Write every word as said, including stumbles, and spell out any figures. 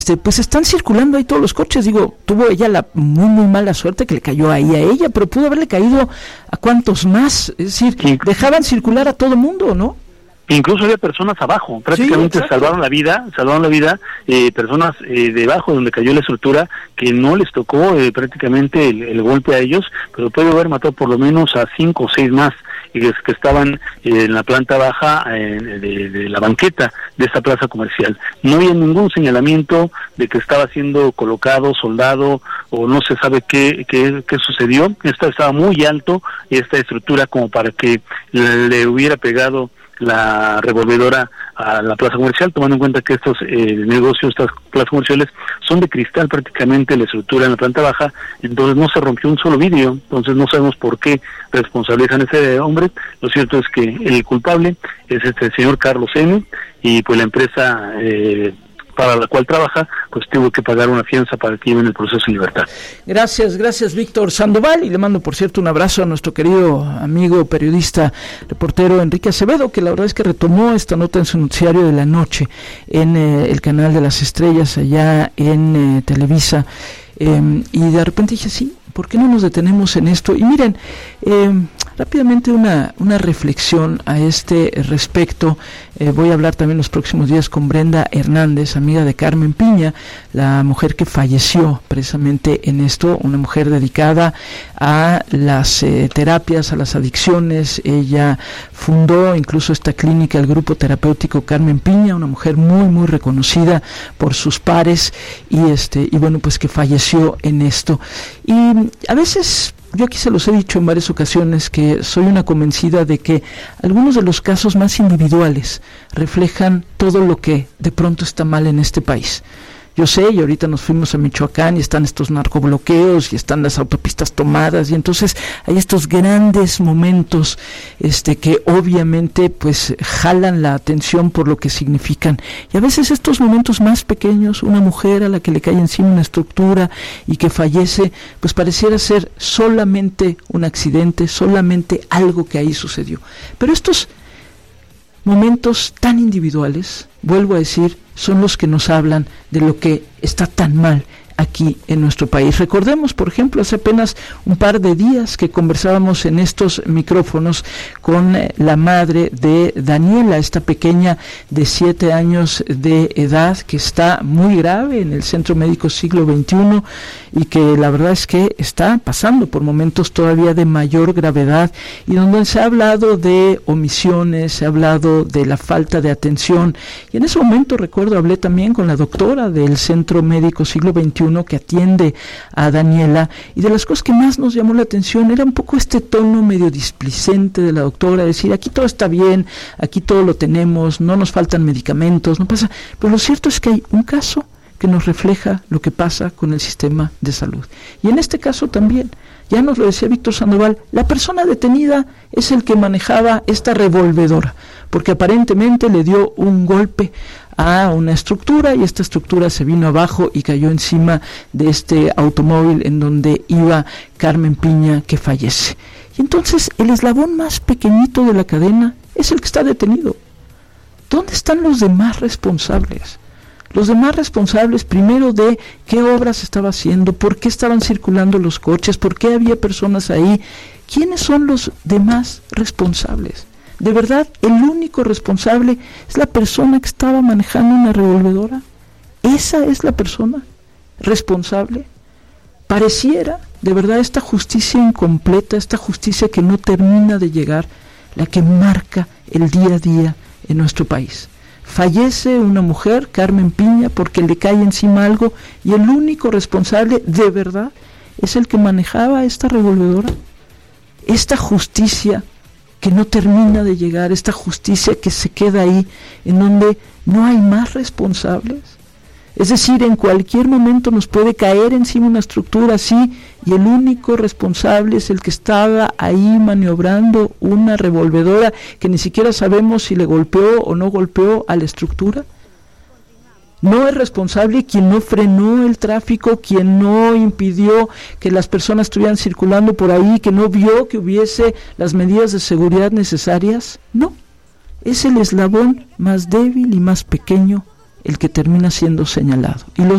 Este, pues están circulando ahí todos los coches. Digo, tuvo ella la muy muy mala suerte que le cayó ahí a ella, pero pudo haberle caído a cuantos más. Es decir, sí, dejaban circular a todo mundo, ¿no? Incluso había personas abajo, prácticamente sí, salvaron la vida, salvaron la vida, eh, personas eh, debajo donde cayó la estructura, que no les tocó eh, prácticamente el, el golpe a ellos, pero puede haber matado por lo menos a cinco o seis más, y que, que estaban eh, en la planta baja eh, de, de la banqueta de esta plaza comercial. No había ningún señalamiento de que estaba siendo colocado, soldado, o no se sabe qué, qué, qué sucedió. Esta estaba muy alto, esta estructura, como para que le, le hubiera pegado la revolvedora a la plaza comercial, tomando en cuenta que estos eh, negocios, estas plazas comerciales, son de cristal prácticamente la estructura en la planta baja, entonces no se rompió un solo vidrio, entonces no sabemos por qué responsabilizan a ese hombre. Lo cierto es que el culpable es este señor Carlos N., y pues la empresa eh, para la cual trabaja, pues tuvo que pagar una fianza para que lleven el proceso en libertad. Gracias, gracias Víctor Sandoval, y le mando por cierto un abrazo a nuestro querido amigo, periodista, reportero Enrique Acevedo, que la verdad es que retomó esta nota en su noticiario de la noche en eh, el canal de las estrellas allá en eh, Televisa, eh, y de repente dije, sí, ¿por qué no nos detenemos en esto? Y miren, eh, rápidamente una, una reflexión a este respecto. Eh, voy a hablar también los próximos días con Brenda Hernández, amiga de Carmen Piña, la mujer que falleció precisamente en esto, una mujer dedicada a las eh, terapias, a las adicciones. Ella fundó incluso esta clínica, el grupo terapéutico Carmen Piña, una mujer muy muy reconocida por sus pares, y este y bueno, pues que falleció en esto. Y a veces, yo aquí se los he dicho en varias ocasiones, que soy una convencida de que algunos de los casos más individuales reflejan todo lo que de pronto está mal en este país. Yo sé, y ahorita nos fuimos a Michoacán y están estos narcobloqueos y están las autopistas tomadas, y entonces hay estos grandes momentos este que obviamente pues jalan la atención por lo que significan. Y a veces estos momentos más pequeños, una mujer a la que le cae encima una estructura y que fallece, pues pareciera ser solamente un accidente, solamente algo que ahí sucedió. Pero estos momentos tan individuales, vuelvo a decir, son los que nos hablan de lo que está tan mal aquí en nuestro país. Recordemos, por ejemplo, hace apenas un par de días que conversábamos en estos micrófonos con la madre de Daniela, esta pequeña de siete años de edad que está muy grave en el Centro Médico Siglo veintiuno, y que la verdad es que está pasando por momentos todavía de mayor gravedad, y donde se ha hablado de omisiones, se ha hablado de la falta de atención. Y en ese momento, recuerdo, hablé también con la doctora del Centro Médico Siglo veintiuno que atiende a Daniela, y de las cosas que más nos llamó la atención era un poco este tono medio displicente de la doctora, decir, aquí todo está bien, aquí todo lo tenemos, no nos faltan medicamentos, no pasa. Pero lo cierto es que hay un caso que nos refleja lo que pasa con el sistema de salud. Y en este caso también, ya nos lo decía Víctor Sandoval, la persona detenida es el que manejaba esta revolvedora, porque aparentemente le dio un golpe a una estructura, y esta estructura se vino abajo y cayó encima de este automóvil en donde iba Carmen Piña, que fallece. Y entonces el eslabón más pequeñito de la cadena es el que está detenido. ¿Dónde están los demás responsables? Los demás responsables, primero, de qué obras estaba haciendo, por qué estaban circulando los coches, por qué había personas ahí. ¿Quiénes son los demás responsables? De verdad, el único responsable es la persona que estaba manejando una revolvedora. ¿Esa es la persona responsable? Pareciera, de verdad, esta justicia incompleta, esta justicia que no termina de llegar, la que marca el día a día en nuestro país. Fallece una mujer, Carmen Piña, porque le cae encima algo, y el único responsable, de verdad, es el que manejaba esta revolvedora. Esta justicia que no termina de llegar, esta justicia que se queda ahí, en donde no hay más responsables. Es decir, en cualquier momento nos puede caer encima una estructura así, y el único responsable es el que estaba ahí maniobrando una revolvedora que ni siquiera sabemos si le golpeó o no golpeó a la estructura. No es responsable quien no frenó el tráfico, quien no impidió que las personas estuvieran circulando por ahí, que no vio que hubiese las medidas de seguridad necesarias. No, es el eslabón más débil y más pequeño el que termina siendo señalado. Y los